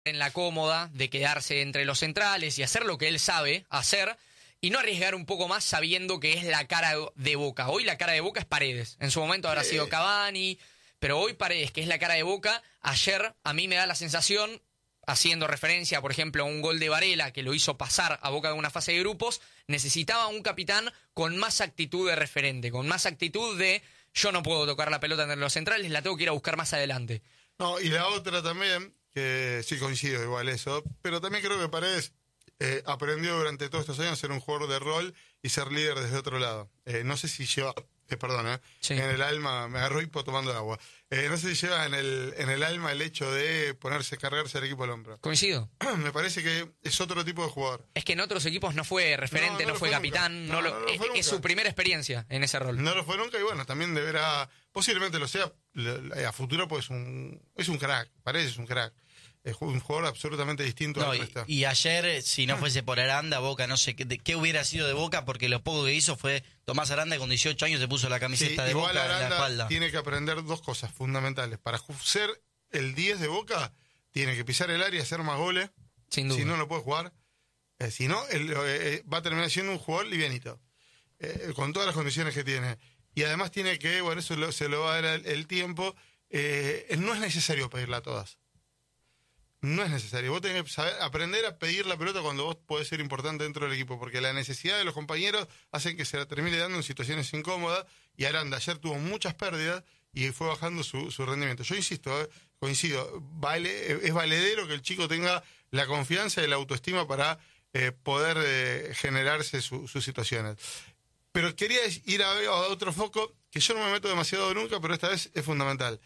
en la cómoda de quedarse entre los centrales y hacer lo que él sabe hacer y no arriesgar un poco más sabiendo que es la cara de Boca. Hoy la cara de Boca es Paredes. En su momento habrá sido Cavani, pero hoy Paredes, que es la cara de Boca. Ayer a mí me da la sensación, haciendo referencia, por ejemplo, a un gol de Varela que lo hizo pasar a Boca de una fase de grupos, necesitaba un capitán con más actitud de referente, con más actitud de yo no puedo tocar la pelota entre los centrales, la tengo que ir a buscar más adelante. No, y la otra también, que sí coincido igual eso, pero también creo que Paredes aprendió durante todos estos años a ser un jugador de rol y ser líder desde otro lado. No sé si lleva, Sí. en el alma, me agarró hipo tomando agua, no sé si lleva en el alma el hecho de cargarse al equipo al hombro. Coincido. Me parece que es otro tipo de jugador. Es que en otros equipos no fue referente, no fue capitán, nunca. No lo fue nunca. Es su primera experiencia en ese rol. No lo fue nunca y bueno, también deberá, posiblemente lo sea a futuro, pues es un crack, Paredes es un crack. Es un jugador absolutamente distinto al resto. Y ayer, si no fuese por Aranda, Boca, no sé qué hubiera sido de Boca, porque lo poco que hizo fue Tomás Aranda, con 18 años se puso la camiseta de Boca en la espalda. Tiene que aprender dos cosas fundamentales. Para ser el 10 de Boca, tiene que pisar el área y hacer más goles. Sin duda. Si no, no puede jugar. Si no, él va a terminar siendo un jugador livianito. Con todas las condiciones que tiene. Y además tiene que, bueno, eso se lo va a dar el tiempo. No es necesario pedirla a todas. No es necesario. Vos tenés que saber aprender a pedir la pelota cuando vos podés ser importante dentro del equipo, porque la necesidad de los compañeros hacen que se la termine dando en situaciones incómodas, y Aranda ayer tuvo muchas pérdidas y fue bajando su rendimiento. Yo insisto, coincido, es valedero que el chico tenga la confianza y la autoestima para poder generarse sus situaciones. Pero quería ir a otro foco, que yo no me meto demasiado nunca, pero esta vez es fundamental.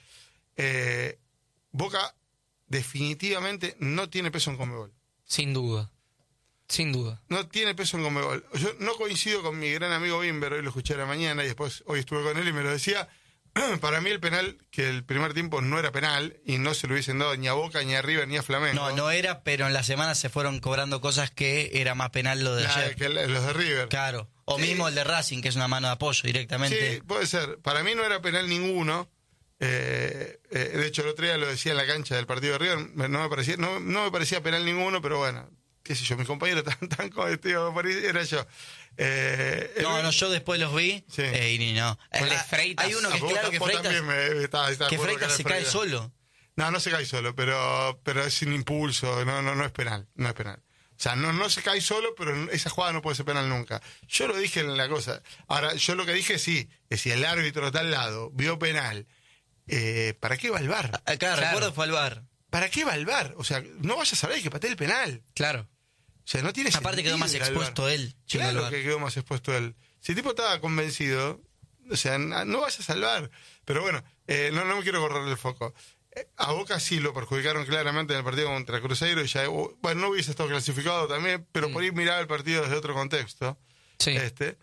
Boca definitivamente no tiene peso en Conmebol. Sin duda. Sin duda. No tiene peso en Conmebol. Yo no coincido con mi gran amigo Bimber, hoy lo escuché a la mañana y después hoy estuve con él y me lo decía. Para mí el penal, que el primer tiempo no era penal y no se lo hubiesen dado ni a Boca, ni a River, ni a Flamengo. No era, pero en la semana se fueron cobrando cosas que era más penal lo de ayer. Que los de River. Claro. O mismo el de Racing, que es una mano de apoyo directamente. Sí, puede ser. Para mí no era penal ninguno. De hecho el otro día lo decía en la cancha del partido de River, no me parecía penal ninguno, pero bueno, qué sé yo, mis compañeros tan cometidos era yo. Yo después los vi, sí. Y no. El de Freitas. Hay uno que es claro que Freitas se cae solo. No se cae solo, pero es sin impulso, no es penal, no es penal. O sea, no se cae solo, pero esa jugada no puede ser penal nunca. Yo lo dije en la cosa. Ahora, yo lo que dije sí, es si el árbitro de tal lado vio penal, ¿para qué va al VAR? Claro, recuerdo fue al VAR. ¿Para qué va al VAR? O sea, no vayas a ver que patee el penal. Claro. O sea, no tiene sentido. Aparte quedó más expuesto él. Claro que quedó más expuesto él. Si el tipo estaba convencido, o sea, no vayas al VAR. Pero bueno, no me quiero correr el foco. A Boca sí lo perjudicaron claramente en el partido contra Cruzeiro y ya, bueno, no hubiese estado clasificado también, pero por ahí miraba el partido desde otro contexto. Sí.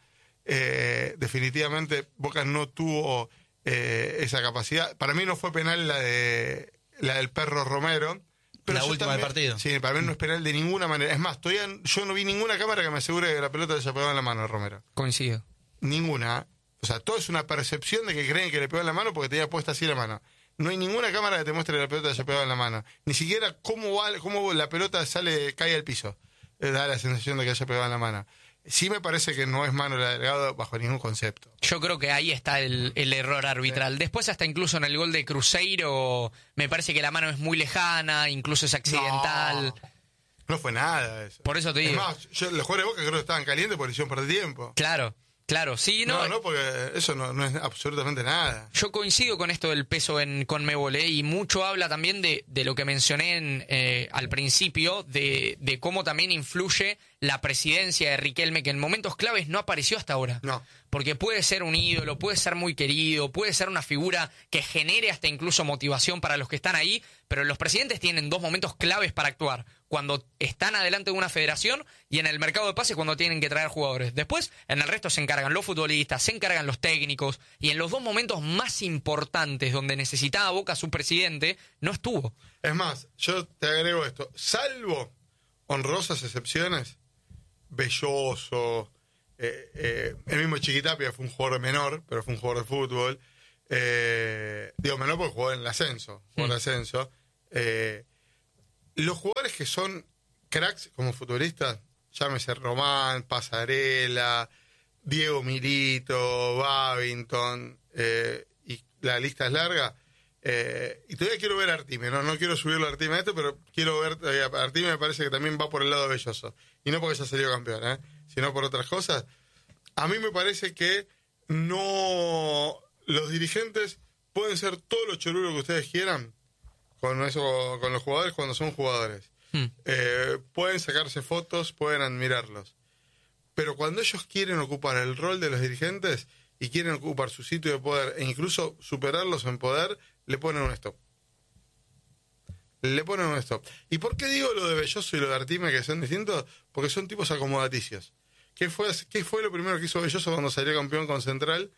Definitivamente Boca no tuvo esa capacidad. Para mí no fue penal la del Perro Romero. Pero la última del partido. Sí, para mí no es penal de ninguna manera. Es más, yo no vi ninguna cámara que me asegure que la pelota le haya pegado en la mano a Romero. Coincido. Ninguna. O sea, todo es una percepción de que creen que le pegó en la mano porque tenía puesta así la mano. No hay ninguna cámara que te muestre que la pelota haya pegado en la mano. Ni siquiera cómo la pelota cae al piso. Da la sensación de que haya pegado en la mano. Sí me parece que no es mano la Delgado bajo ningún concepto. Yo creo que ahí está el error arbitral. Después hasta incluso en el gol de Cruzeiro me parece que la mano es muy lejana, incluso es accidental. No fue nada eso. Por eso te digo. Es más, los jugadores de Boca creo que estaban calientes porque hicieron perder tiempo. Claro, sí, no. No, porque eso no es absolutamente nada. Yo coincido con esto del peso en Conmebol, y mucho habla también de lo que mencioné al principio, de cómo también influye la presidencia de Riquelme, que en momentos claves no apareció hasta ahora. No. Porque puede ser un ídolo, puede ser muy querido, puede ser una figura que genere hasta incluso motivación para los que están ahí, pero los presidentes tienen dos momentos claves para actuar: cuando están adelante de una federación y en el mercado de pases cuando tienen que traer jugadores. Después, en el resto se encargan los futbolistas, se encargan los técnicos, y en los dos momentos más importantes donde necesitaba Boca su presidente, no estuvo. Es más, yo te agrego esto: salvo honrosas excepciones, Belloso, el mismo Chiquitapia fue un jugador menor, pero fue un jugador de fútbol. Menor porque jugó en el ascenso. los jugadores que son cracks como futbolistas, llámese Román, Pasarela, Diego Milito, Babington, y la lista es larga. Y todavía quiero ver a Artime, no quiero subirlo a Artime a esto, pero quiero ver a Artime. Me parece que también va por el lado Belloso, y no porque ya salió campeón, sino por otras cosas. A mí me parece que no, los dirigentes pueden ser todos los chorulos que ustedes quieran con eso, con los jugadores cuando son jugadores. Pueden sacarse fotos, pueden admirarlos, pero cuando ellos quieren ocupar el rol de los dirigentes y quieren ocupar su sitio de poder e incluso superarlos en poder, le ponen un stop. Le ponen un stop. ¿Y por qué digo lo de Belloso y lo de Artime que son distintos? Porque son tipos acomodaticios. ¿Qué fue lo primero que hizo Belloso cuando salió campeón con Central?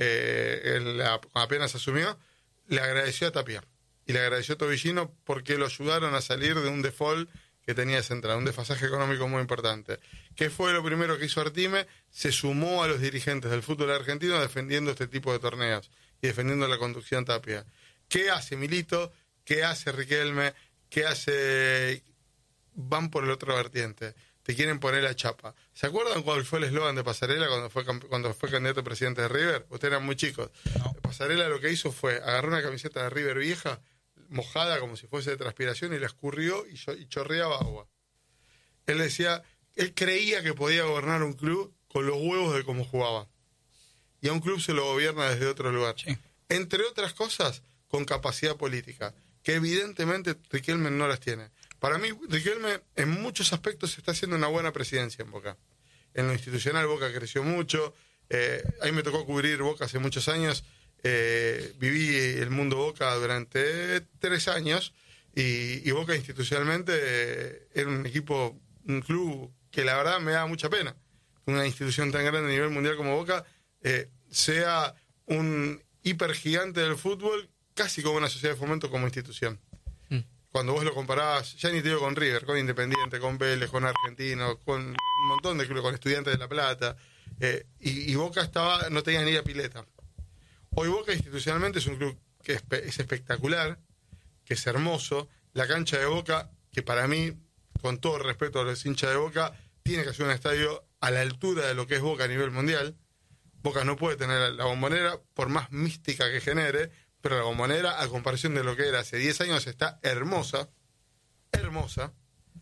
Apenas asumió, le agradeció a Tapia y le agradeció a Tobillino porque lo ayudaron a salir de un default que tenía Central, un desfasaje económico muy importante. ¿Qué fue lo primero que hizo Artime? Se sumó a los dirigentes del fútbol argentino defendiendo este tipo de torneos y defendiendo la conducción Tapia. ¿Qué hace Milito? ¿Qué hace Riquelme? ¿Qué hace? Van por el otro vertiente. Te quieren poner la chapa. ¿Se acuerdan cuál fue el eslogan de Pasarela cuando fue candidato a presidente de River? Ustedes eran muy chicos. No. Pasarela lo que hizo fue agarró una camiseta de River vieja, mojada como si fuese de transpiración, y la escurrió y chorreaba agua. Él decía, él creía que podía gobernar un club con los huevos de cómo jugaba. Y a un club se lo gobierna desde otro lugar. Sí. Entre otras cosas, con capacidad política, que evidentemente Riquelme no las tiene. Para mí, Riquelme en muchos aspectos está haciendo una buena presidencia en Boca. En lo institucional, Boca creció mucho. Ahí me tocó cubrir Boca hace muchos años. Viví el mundo Boca durante 3 años. Y Boca institucionalmente era un equipo, un club que la verdad me da mucha pena. Una institución tan grande a nivel mundial como Boca sea un hipergigante del fútbol, casi como una sociedad de fomento como institución. Cuando vos lo comparabas, ya ni te digo con River, con Independiente, con Vélez, con Argentino, con un montón de clubes, con Estudiantes de La Plata, y Boca no tenía ni la pileta. Hoy Boca institucionalmente es un club que es espectacular, que es hermoso. La cancha de Boca, que para mí, con todo respeto a los hinchas de Boca, tiene que ser un estadio a la altura de lo que es Boca a nivel mundial. Boca no puede tener la Bombonera, por más mística que genere, pero la Bombonera, a comparación de lo que era hace 10 años, está hermosa, hermosa,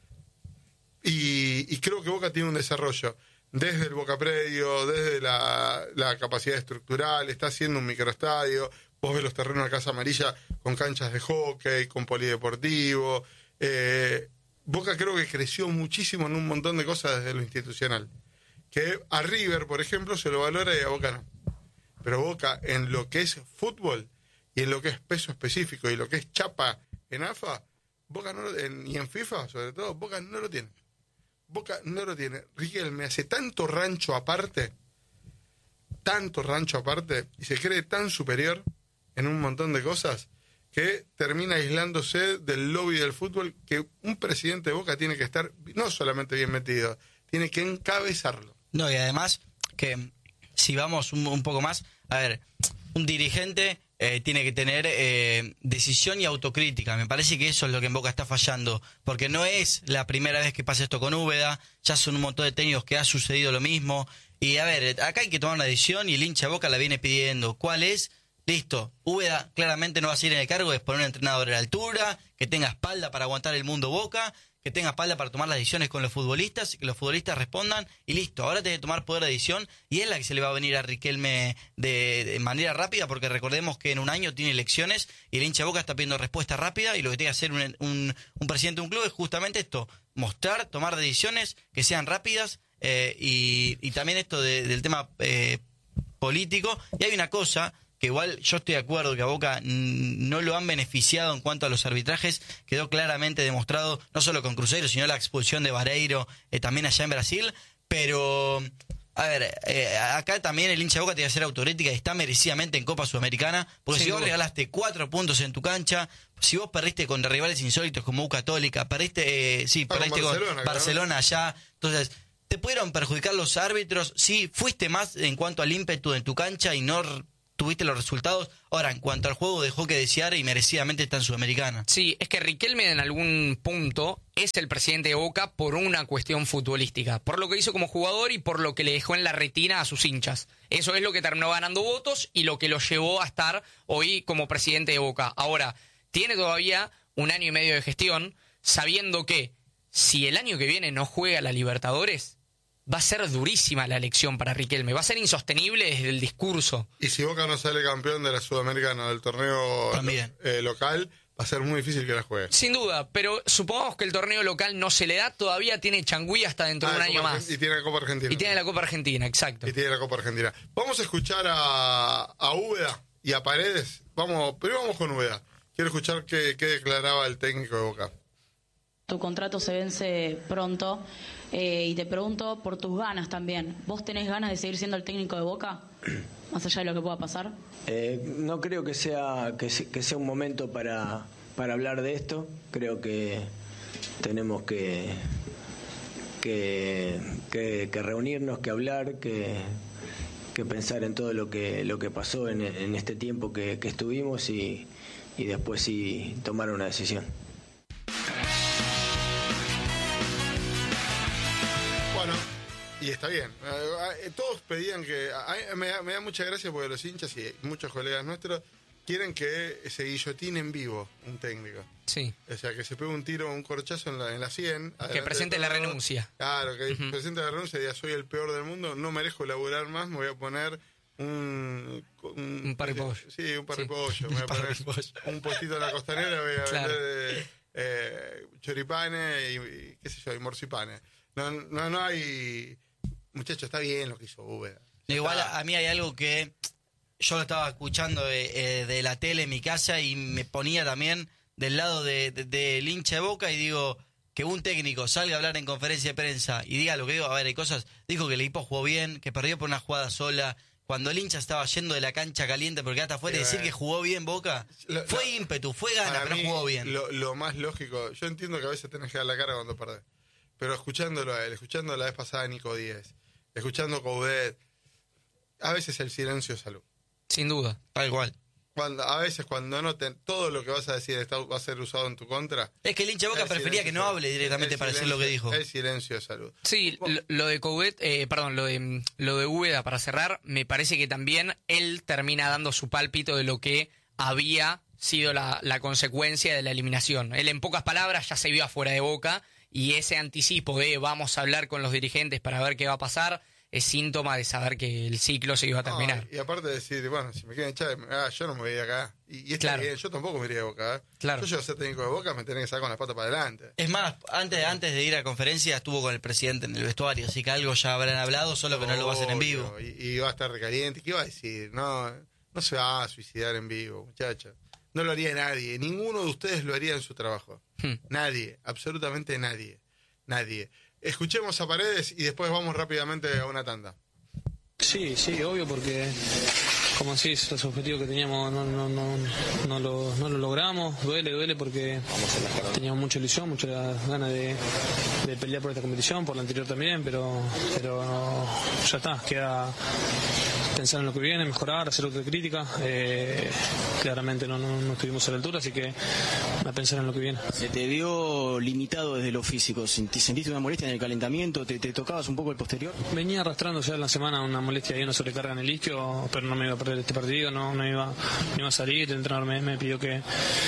y creo que Boca tiene un desarrollo, desde el Boca Predio, desde la capacidad estructural, está haciendo un microestadio, vos ves los terrenos de Casa Amarilla con canchas de hockey, con polideportivo, Boca creo que creció muchísimo en un montón de cosas desde lo institucional, que a River, por ejemplo, se lo valora y a Boca no, pero Boca en lo que es fútbol, y en lo que es peso específico y lo que es chapa en AFA, Boca no y en FIFA sobre todo, Boca no lo tiene. Boca no lo tiene. Riquelme hace tanto rancho aparte, y se cree tan superior en un montón de cosas, que termina aislándose del lobby del fútbol, que un presidente de Boca tiene que estar no solamente bien metido, tiene que encabezarlo. No, y además, que si vamos un poco más, a ver, un dirigente tiene que tener decisión y autocrítica. Me parece que eso es lo que en Boca está fallando, porque no es la primera vez que pasa esto con Úbeda, ya son un montón de técnicos que ha sucedido lo mismo, y a ver, acá hay que tomar una decisión y el hincha de Boca la viene pidiendo. ¿Cuál es? Listo, Úbeda claramente no va a seguir en el cargo, es poner un entrenador a la altura, que tenga espalda para aguantar el mundo Boca, que tenga espalda para tomar las decisiones con los futbolistas, que los futbolistas respondan, y listo, ahora tiene que tomar poder de decisión, y es la que se le va a venir a Riquelme de manera rápida, porque recordemos que en un año tiene elecciones, y el hincha de Boca está pidiendo respuesta rápida, y lo que tiene que hacer un presidente de un club es justamente esto, mostrar, tomar decisiones que sean rápidas, y también esto del tema político, y hay una cosa que igual yo estoy de acuerdo que a Boca no lo han beneficiado en cuanto a los arbitrajes, quedó claramente demostrado, no solo con Cruzeiro, sino la expulsión de Vareiro también allá en Brasil, pero, a ver, acá también el hincha de Boca tiene que ser autocrítica y está merecidamente en Copa Sudamericana, porque si vos regalaste 4 puntos en tu cancha, si vos perdiste con rivales insólitos como U Católica, perdiste con Barcelona allá, entonces te pudieron perjudicar los árbitros, sí, fuiste más en cuanto al ímpetu en tu cancha y no tuviste los resultados. Ahora, en cuanto al juego, dejó que desear y merecidamente está en Sudamericana. Sí, es que Riquelme en algún punto es el presidente de Boca por una cuestión futbolística, por lo que hizo como jugador y por lo que le dejó en la retina a sus hinchas. Eso es lo que terminó ganando votos y lo que lo llevó a estar hoy como presidente de Boca. Ahora, tiene todavía 1 año y medio de gestión, sabiendo que si el año que viene no juega la Libertadores, va a ser durísima la elección para Riquelme, va a ser insostenible desde el discurso. Y si Boca no sale campeón de la Sudamericana, del torneo local, va a ser muy difícil que la juegue. Sin duda, pero supongamos que el torneo local no se le da, todavía tiene changüí hasta dentro de un año más. Y tiene la Copa Argentina. Y tiene la Copa Argentina, exacto. Y tiene la Copa Argentina. Vamos a escuchar a Úbeda y a Paredes. Primero vamos con Úbeda. Quiero escuchar qué declaraba el técnico de Boca. Tu contrato se vence pronto y te pregunto por tus ganas también. ¿Vos tenés ganas de seguir siendo el técnico de Boca? Más allá de lo que pueda pasar. No creo que sea un momento para hablar de esto. Creo que tenemos que reunirnos, que hablar, que pensar en todo lo que pasó en este tiempo que estuvimos y después sí tomar una decisión. Bueno, y está bien. Todos pedían que... me da mucha gracia porque los hinchas y muchos colegas nuestros quieren que se guillotine en vivo un técnico. Sí. O sea, que se pegue un tiro, un corchazo en la 100. Que presente la renuncia. Claro, que presente la renuncia y diga, soy el peor del mundo, no merezco laburar más, me voy a poner un parripollo. Sí, un parripollo. Me voy a poner un puestito en la costanera, voy a vender choripanes y qué sé yo, y morcipanes. No hay... Muchacho, está bien lo que hizo Úbeda. Igual a mí hay algo que yo lo estaba escuchando de la tele en mi casa y me ponía también del lado del hincha de Boca y digo, que un técnico salga a hablar en conferencia de prensa y diga lo que digo, a ver, hay cosas, dijo que el equipo jugó bien, que perdió por una jugada sola, cuando el hincha estaba yendo de la cancha caliente porque hasta afuera, decir que jugó bien Boca, fue ímpetu, fue gana, pero no jugó bien. Lo más lógico, yo entiendo que a veces tenés que dar la cara cuando perdés, pero escuchándolo a él, escuchando la vez pasada a Nico Díez, escuchando a Coudet, a veces el silencio es salud. Sin duda. Tal cual. A veces cuando todo lo que vas a decir va a ser usado en tu contra. Es que el hincha de Boca prefería que no hable directamente para decir lo que dijo. El silencio de salud. Sí, lo de Coudet, lo de Úbeda para cerrar, me parece que también él termina dando su pálpito de lo que había sido la consecuencia de la eliminación. Él en pocas palabras ya se vio afuera de Boca y ese anticipo de vamos a hablar con los dirigentes para ver qué va a pasar es síntoma de saber que el ciclo se iba a terminar. Y aparte de decir, bueno, si me quieren echar, yo no me voy de acá. Y está bien, yo tampoco me iría de Boca. Claro. Yo llego a ser técnico de Boca, me tenés que sacar con la pata para adelante. Es más, antes de ir a conferencia estuvo con el presidente en el vestuario, así que algo ya habrán hablado, solo que no lo va a hacer en vivo. Y va a estar recaliente. ¿Qué iba a decir? No se va a suicidar en vivo, muchachos. No lo haría nadie. Ninguno de ustedes lo haría en su trabajo. Nadie, absolutamente nadie. Escuchemos a Paredes y después vamos rápidamente a una tanda. Sí, obvio, porque como decís, los objetivos que teníamos no lo logramos. Duele porque teníamos mucha ilusión, muchas ganas de pelear por esta competición, por la anterior también, pero ya está, queda pensar en lo que viene, mejorar, hacer otra crítica. Claramente no estuvimos a la altura, así que a pensar en lo que viene. Se te vio limitado desde lo físico, ¿sentiste una molestia en el calentamiento? ¿Te tocabas un poco el posterior? Venía arrastrando ya en la semana una molestia y una sobrecarga en el isquio, pero no me iba a perder este partido, no iba a salir. El entrenador me pidió que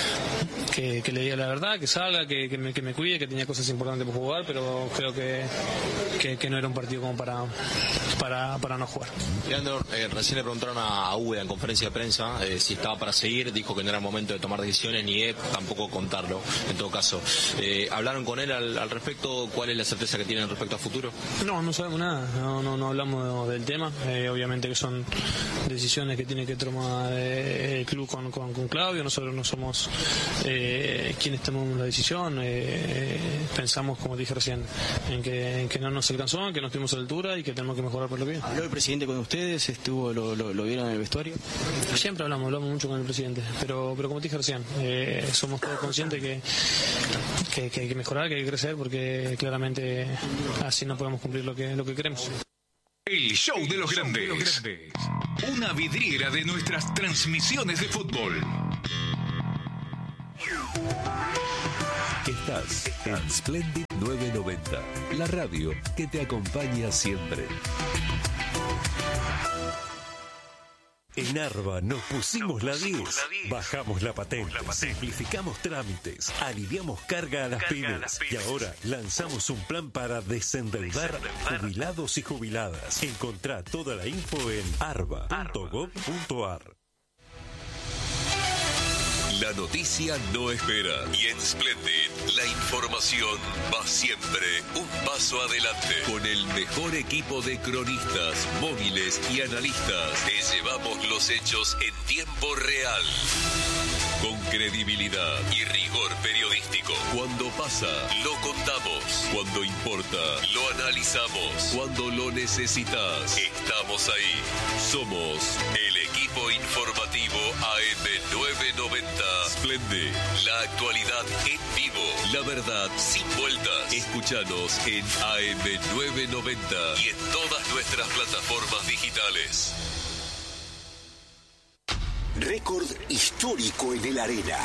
le diga la verdad, que salga, que me cuide, que tenía cosas importantes por jugar, pero creo que no era un partido como para no jugar. Leandro, recién le preguntaron a Úbeda en conferencia de prensa si estaba para seguir, dijo que no era momento de tomar decisiones ni de tampoco contarlo, en todo caso. ¿Hablaron con él al respecto? ¿Cuál es la certeza que tienen respecto a futuro? No sabemos nada, no hablamos del tema. Obviamente que son decisiones que tiene que tomar el club con Claudio. Nosotros no somos quienes tomamos la decisión. Pensamos, como dije recién, en que no nos alcanzó, en que no estuvimos a la altura y que tenemos que mejorar por lo bien. ¿Habló el presidente con ustedes? ¿Lo vieron en el vestuario? Siempre hablamos mucho con el presidente, pero como te dije recién, somos todos conscientes que hay que mejorar, que hay que crecer, porque claramente así no podemos cumplir lo que queremos. show de los grandes. Una vidriera de nuestras transmisiones de fútbol. Estás en Splendid 990, la radio que te acompaña siempre. En Arba nos pusimos la 10, bajamos la patente, simplificamos trámites, aliviamos carga a las pymes y ahora lanzamos un plan para desendeudar jubilados y jubiladas. Encontrá toda la info en arba.gov.ar. La noticia no espera y en Splendid la información va siempre un paso adelante. Con el mejor equipo de cronistas, móviles y analistas, te llevamos los hechos en tiempo real. Con credibilidad y rigor periodístico. Cuando pasa, lo contamos. Cuando importa, lo analizamos. Cuando lo necesitas, estamos ahí. Somos el equipo informativo AM990. Splendid, la actualidad en vivo. La verdad sin vueltas. Escúchanos en AM990 y en todas nuestras plataformas digitales. Récord histórico en el Arena.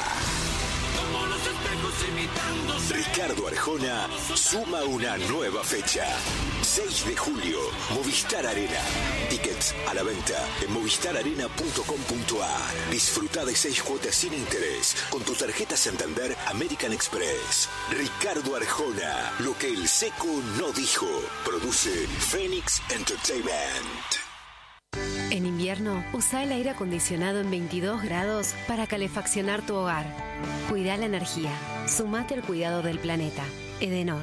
Ricardo Arjona suma una nueva fecha. 6 de julio, Movistar Arena. Tickets a la venta en movistararena.com.ar. Disfruta de 6 cuotas sin interés con tu tarjeta Santander American Express. Ricardo Arjona, lo que el seco no dijo. Produce Phoenix Entertainment. En invierno, usa el aire acondicionado en 22 grados para calefaccionar tu hogar. Cuida la energía. Sumate al cuidado del planeta. Edenor.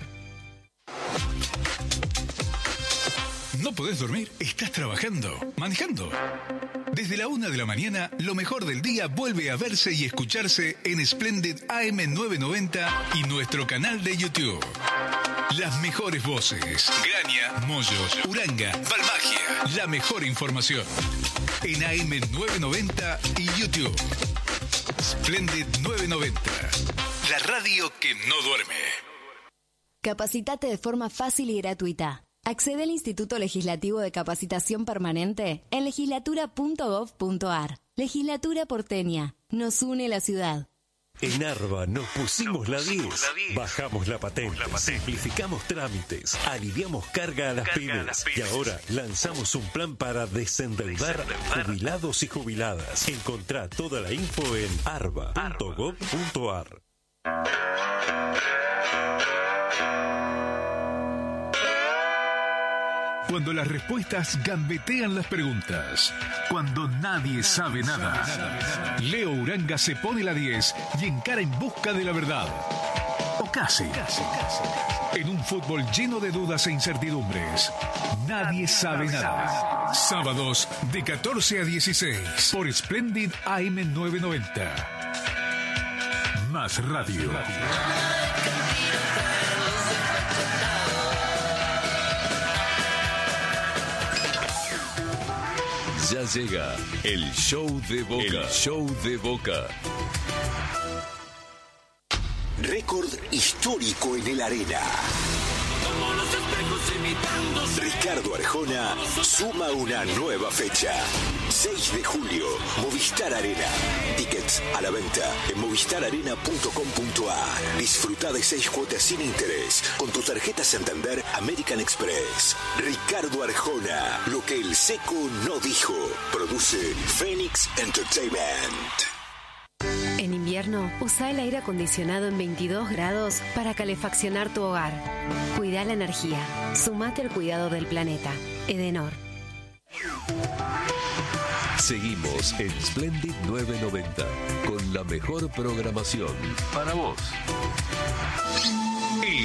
¿No podés dormir? ¿Estás trabajando? ¿Manejando? Desde la 1 de la mañana, lo mejor del día vuelve a verse y escucharse en Splendid AM990 y nuestro canal de YouTube. Las mejores voces. Graña, Moyos, Uranga, Balmagia. La mejor información. En AM990 y YouTube. Splendid 990. La radio que no duerme. Capacitate de forma fácil y gratuita. Accede al Instituto Legislativo de Capacitación Permanente en legislatura.gov.ar. Legislatura porteña. Nos une la ciudad. En Arba nos pusimos la 10, bajamos la patente, simplificamos trámites, aliviamos carga a las pymes y ahora lanzamos un plan para desendeudar jubilados y jubiladas. Encontrá toda la info en arba.gov.ar. Cuando las respuestas gambetean las preguntas. Cuando nadie sabe nada. Leo Uranga se pone la 10 y encara en busca de la verdad. O casi. En un fútbol lleno de dudas e incertidumbres. Nadie sabe nada. Sábados de 14 a 16 por Splendid AM990. Más radio. Ya llega el show de Boca. El show de Boca. Récord histórico en el Arena. Ricardo Arjona suma una nueva fecha. 6 de julio, Movistar Arena. Tickets a la venta en movistararena.com.ar. Disfruta de 6 cuotas sin interés con tu tarjeta Santander American Express. Ricardo Arjona, lo que el seco no dijo. Produce Phoenix Entertainment. En invierno, usa el aire acondicionado en 22 grados para calefaccionar tu hogar. Cuida la energía. Sumate al cuidado del planeta. Edenor. Seguimos en Splendid 990 con la mejor programación para vos.